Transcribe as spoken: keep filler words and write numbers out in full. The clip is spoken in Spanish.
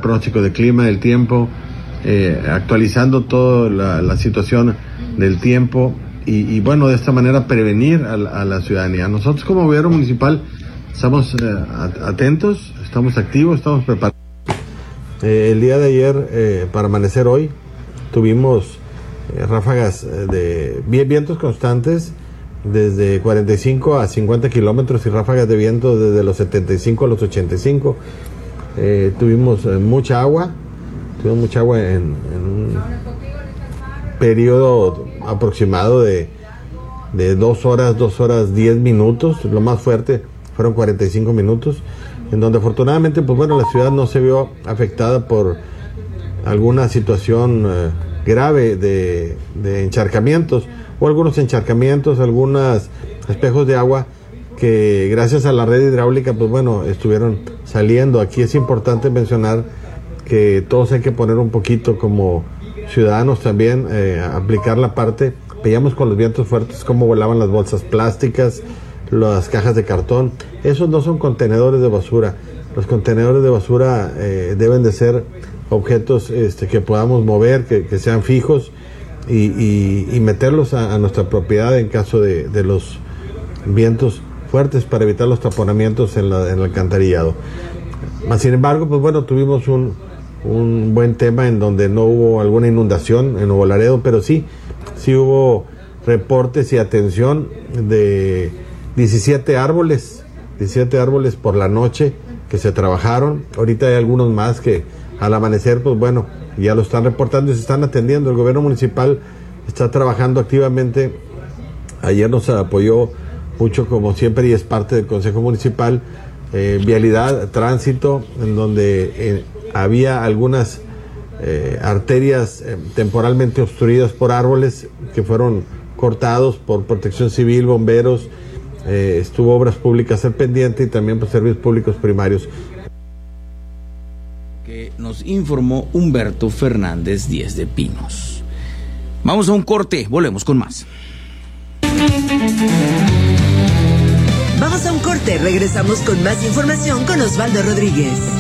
pronóstico de clima, del tiempo, eh, actualizando toda la, la situación del tiempo y, y bueno, de esta manera prevenir a la, a la ciudadanía. Nosotros como gobierno municipal estamos eh, atentos, estamos activos, estamos preparados. Eh, el día de ayer, eh, para amanecer hoy, tuvimos eh, ráfagas de vientos constantes desde cuarenta y cinco a cincuenta kilómetros y ráfagas de viento desde los setenta y cinco a los ochenta y cinco. Eh, tuvimos eh, mucha agua, tuvimos mucha agua en, en un periodo aproximado de, de dos horas, dos horas, diez minutos. Lo más fuerte fueron cuarenta y cinco minutos, en donde afortunadamente, pues bueno, la ciudad no se vio afectada por alguna situación eh, grave de, de encharcamientos, o algunos encharcamientos, algunos espejos de agua que gracias a la red hidráulica, pues bueno, estuvieron saliendo. Aquí es importante mencionar que todos hay que poner un poquito como ciudadanos también, eh, aplicar la parte. Veíamos con los vientos fuertes cómo volaban las bolsas plásticas, las cajas de cartón. Esos no son contenedores de basura. Los contenedores de basura eh, deben de ser objetos este, que podamos mover, que, que sean fijos y, y, y meterlos a, a nuestra propiedad en caso de, de los vientos fuertes para evitar los taponamientos en, la, en el alcantarillado. Mas, sin embargo, pues bueno, tuvimos un, un buen tema en donde no hubo alguna inundación en Nuevo Laredo, pero sí, sí hubo reportes y atención de diecisiete árboles, diecisiete árboles por la noche que se trabajaron. Ahorita hay algunos más que al amanecer, pues bueno, ya lo están reportando y se están atendiendo. El gobierno municipal está trabajando activamente. Ayer nos apoyó mucho, como siempre, y es parte del Consejo Municipal, eh, vialidad, tránsito, en donde eh, había algunas eh, arterias eh, temporalmente obstruidas por árboles que fueron cortados por Protección Civil, bomberos, eh, estuvo Obras Públicas al pendiente y también por Servicios Públicos Primarios. Que nos informó Humberto Fernández Díez de Pinos. Vamos a un corte, volvemos con más. Vamos a un corte, regresamos con más información con Osvaldo Rodríguez.